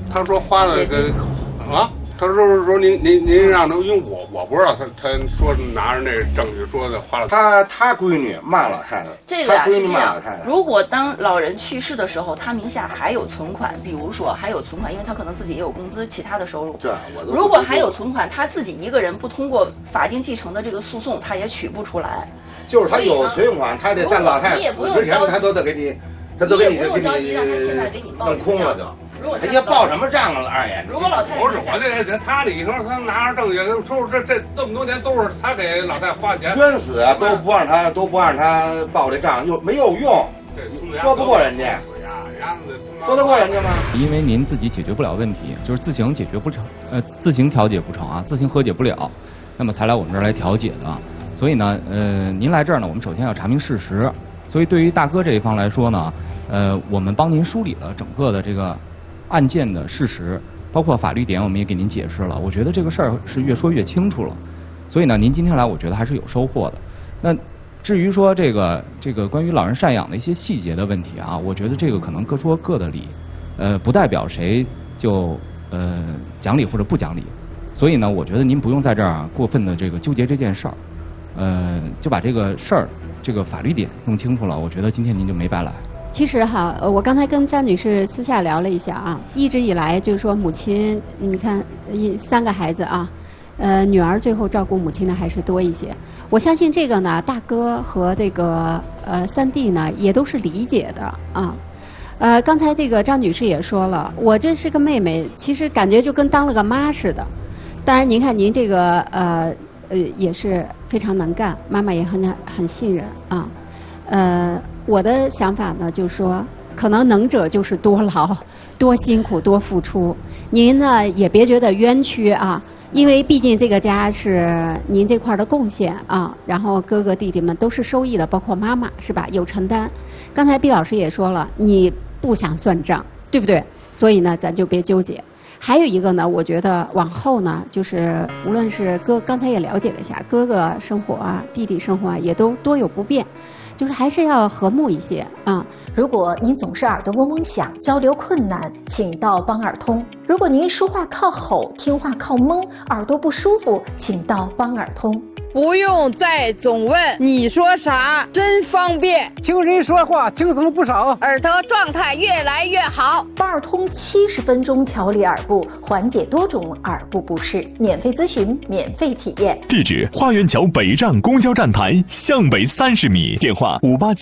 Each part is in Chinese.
他说花了个啊。他说您让他用我不知道他说拿着那个证据说的花了他闺女骂老太太， 这个是这样。如果当老人去世的时候，他名下还有存款，比如说还有存款，因为他可能自己也有工资、其他的收入。如果还有存款，他自己一个人不通过法定继承的这个诉讼，他也取不出来。 就是他有存款，他得在老太太死之前，他都得给你，他都给你弄空了就。他也报什么账了？二爷， 如果老太太不是我这人，他里头他拿着证据，说这么多年都是他给老太太花钱， 冤死啊，都不让他报这账，又没有用，说不过人家，说得过人家吗？ 因为您自己解决不了问题，就是自行解决不成，自行调解不成啊，自行和解不了，那么才来我们这儿来调解的。所以呢，您来这儿呢，我们首先要查明事实。所以对于大哥这一方来说呢，我们帮您梳理了整个的这个案件的事实，包括法律点，我们也给您解释了。我觉得这个事儿是越说越清楚了，所以呢，您今天来，我觉得还是有收获的。那至于说这个关于老人赡养的一些细节的问题啊，我觉得这个可能各说各的理，不代表谁就讲理或者不讲理。所以呢，我觉得您不用在这儿过分的这个纠结这件事儿，就把这个事儿这个法律点弄清楚了，我觉得今天您就没白来。 其实哈，我刚才跟张女士私下聊了一下啊，一直以来就是说母亲，你看3个孩子啊，女儿最后照顾母亲的还是多一些。我相信这个呢，大哥和这个三弟呢也都是理解的啊。刚才这个张女士也说了，我这是个妹妹，其实感觉就跟当了个妈似的。当然，您看您这个也是非常能干，妈妈也很信任啊。我的想法呢，就是说，可能能者就是多劳、多辛苦、多付出。您呢也别觉得冤屈啊，因为毕竟这个家是您这块的贡献啊。然后哥哥弟弟们都是受益的，包括妈妈是吧？有承担。刚才毕老师也说了，你不想算账，对不对？所以呢，咱就别纠结。还有一个呢，我觉得往后呢，就是无论是刚才也了解了一下，哥哥生活啊，弟弟生活啊，也都多有不便。就是还是要和睦一些啊。 如果您总是耳朵嗡嗡响，交流困难，请到帮耳通。如果您说话靠吼，听话靠蒙，耳朵不舒服，请到帮耳通。 不用再总问你说啥，真方便。 听人说话轻松不少， 耳朵状态越来越好。 帮耳通70分钟调理耳部，缓解多种耳部不适，免费咨询，免费体验。 地址：花园桥北站公交站台向北30米，电话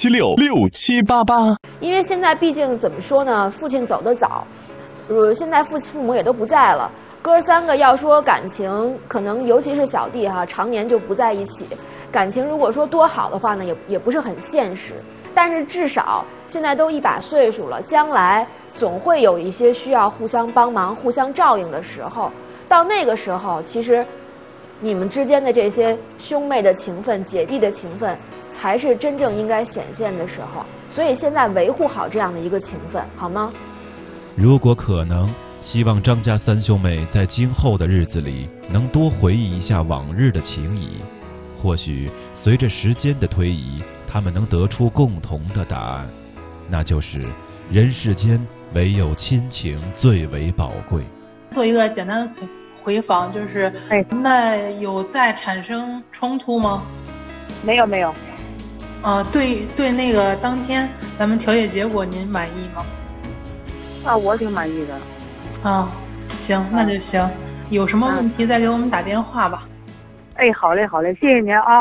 58766788。 因为现在毕竟怎么说呢，父亲走得早，现在父母也都不在了。哥3个要说感情，可能尤其是小弟哈，常年就不在一起。感情如果说多好的话呢，也不是很现实。但是至少现在都一把岁数了，将来总会有一些需要互相帮忙、互相照应的时候。到那个时候，其实你们之间的这些兄妹的情分、姐弟的情分，才是真正应该显现的时候。所以现在维护好这样的一个情分，好吗？ 如果可能，希望张家3兄妹在今后的日子里能多回忆一下往日的情谊，或许随着时间的推移，他们能得出共同的答案，那就是人世间唯有亲情最为宝贵。 做一个简单的回访，就是那有再产生冲突吗？ 没有。 对那个当天咱们调解结果您满意吗？ 我挺满意的。 行，那就行。有什么问题再给我们打电话吧。 好嘞，谢谢您啊。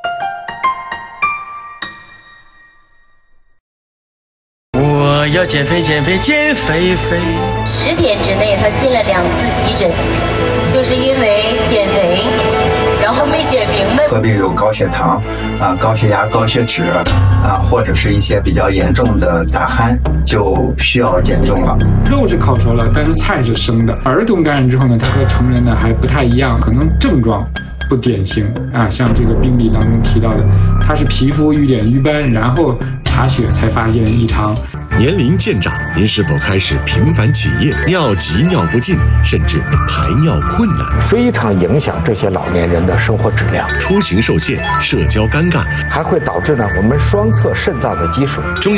我要减肥，10 天之内他进了2次急诊，就是因为减肥，然后没减明白。 特别有高血糖高血压、高血脂或者是一些比较严重的大汗，就需要减重了。 肉是烤熟了，但是菜是生的。儿童感染之后呢，它和成人呢还不太一样，可能症状不典型像这个病例当中提到的，它是皮肤瘀点瘀斑，然后查血才发现异常。 年龄渐长，您是否开始频繁起夜、尿急尿不尽，甚至排尿困难？ 非常影响这些老年人的生活质量。 出行受限，社交尴尬， 还会导致呢我们双侧肾脏的积水。 中